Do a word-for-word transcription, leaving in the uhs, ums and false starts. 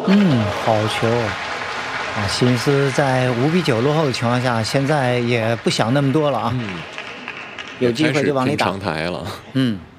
嗯，好球啊！心思在五比九落后的情况下，现在也不想那么多了啊， 嗯，也有机会开始就往里打。 拼长台了。 嗯。